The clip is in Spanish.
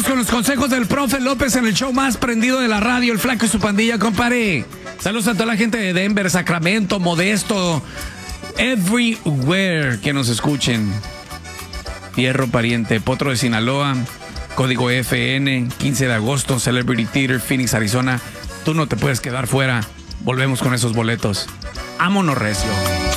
con los consejos del profe López en el show más prendido de la radio, El Flaco y su pandilla, compadre. Saludos a toda la gente de Denver, Sacramento, Modesto, everywhere que nos escuchen. Fierro Pariente, Potro de Sinaloa, Código FN, 15 de agosto, Celebrity Theater, Phoenix, Arizona. Tú no te puedes quedar fuera. Volvemos con esos boletos. Ámonos recio.